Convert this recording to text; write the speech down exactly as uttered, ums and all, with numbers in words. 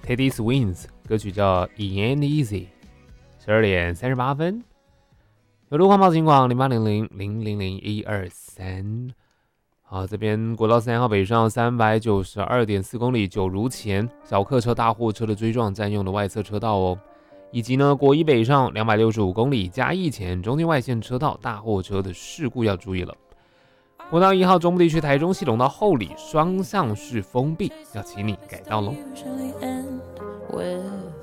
Teddy Swims， 歌曲叫《E and Easy》。十二点三十八分，有路环保警广零八零零零零零一二三。好，这边国道三号北上三百九十二点四公里，九如前小客车、大货车的追撞占用了外侧车道哦。以及呢，国一北上两百六十五公里，嘉义前中间外线车道大货车的事故要注意了。国道一号中部地区台中系统到后里双向式封闭，要请你改道喽。